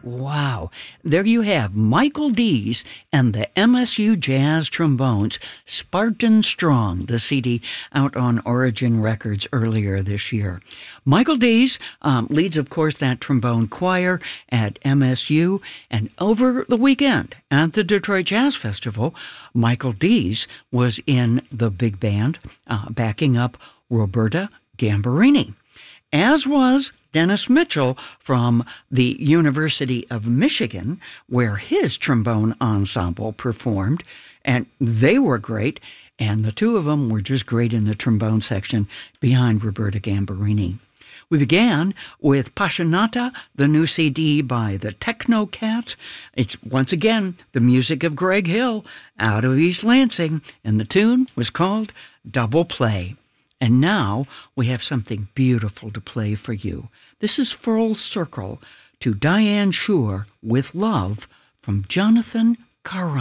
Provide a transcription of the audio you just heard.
Wow. There you have Michael Dees and the MSU Jazz Trombones, Spartan Strong, the CD out on Origin Records earlier this year. Michael Dees leads, of course, that trombone choir at MSU. And over the weekend at the Detroit Jazz Festival, Michael Dees was in the big band backing up Roberta Gambarini, as was Dennis Mitchell from the University of Michigan, where his trombone ensemble performed, and they were great, and the two of them were just great in the trombone section behind Roberta Gambarini. We began with Passionata, the new CD by the Techno Cats. It's, once again, the music of Greg Hill out of East Lansing, and the tune was called Double Play. And now we have something beautiful to play for you. This is Full Circle to Diane Shure with Love from Jonathan Caron.